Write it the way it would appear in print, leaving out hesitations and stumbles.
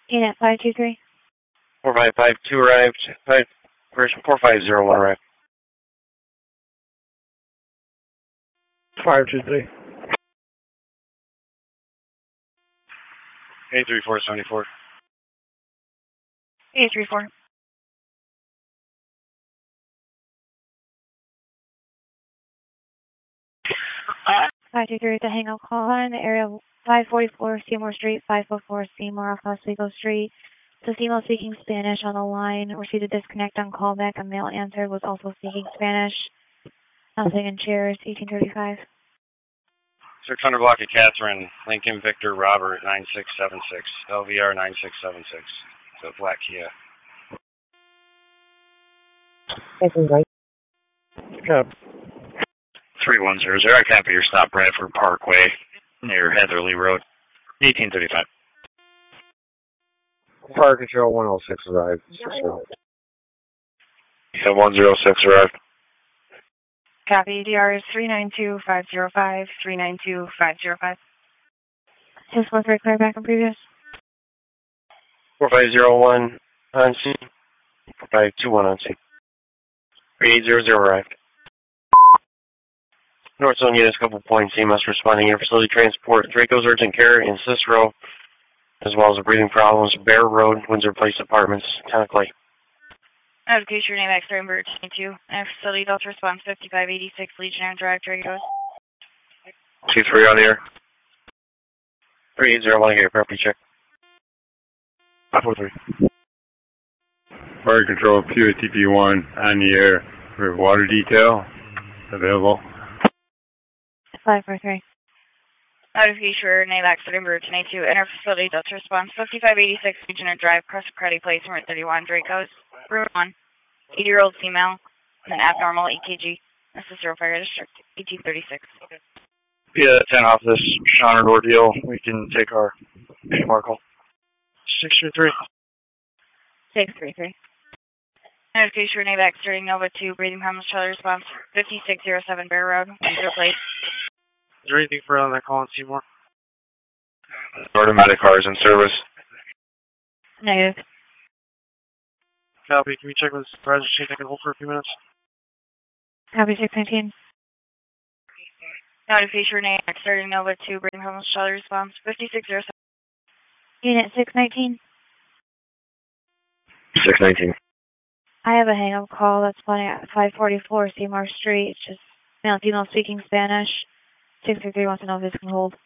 Unit 523. 4552 arrived. Version 4501 arrived. 523. 83474. 834. Five two three, the hang-up call on area 544 Seymour Street, 544 Seymour off Oswego Street. The female speaking Spanish on the line received a disconnect on callback. A male answered, was also speaking Spanish. Nothing in chairs, 1835. 600 block of Catherine, Lincoln Victor Robert 9676, LVR 9676. So black Kia. Cap. 3100. I copy your stop Bradford Parkway near Heatherly Road. 1835. Fire Control 106 arrived. Yeah, 106 arrived. Copy. DR is 392505, 392505. His 43 clear back on previous. 4501 on scene. 4521 on scene. 3800 arrived. North Zone units, couple points. EMS responding in facility transport. Draco's urgent care in Cicero, as well as breathing problems. Bear Road, Windsor Place Apartments, Tennessee. Notification name X-ray Ember 22. And facility Delta response 5586 Legionnaire Drive, Dragos. 23 on the air. 3801 here, property check. 543. Fire Control QATP1 on the air for water detail available. 543. Notification name X-ray Ember 22. Enter facility Delta response 5586 Legionnaire Drive, Crescent Place, Route 31, Dragos. Room 1. 80-year-old female, and an abnormal EKG. This is Zero Fire District, 1836. Yeah, 10 off this Sean ordeal. We can take our AMR call. 633. 633. Notification name X starting Nova 2, breathing problems, child response 5607 Bear Road, Windsor Place. Is there anything further on that call in Seymour? Automatic cars in service. Negative. Copy. Can we check with the supervisor, see if they can hold for a few minutes? Copy 619. Notification name X starting Nova 2, breathing problems, child response 5607. Unit 619. 619. I have a hang-up call that's spawning at 544 Seymour Street. It's just male, female speaking Spanish. 633 wants to know if this can hold.